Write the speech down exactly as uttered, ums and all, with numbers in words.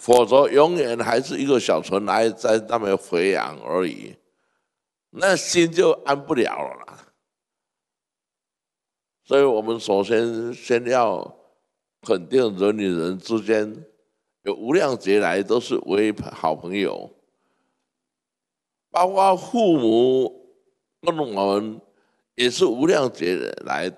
否则永远还是一个小尘埃在那边飞扬而已，那心就安不了了啦。所以我们首先先要肯定人与人之间有无量劫来都是为好朋友，包括父母跟我们也是无量劫来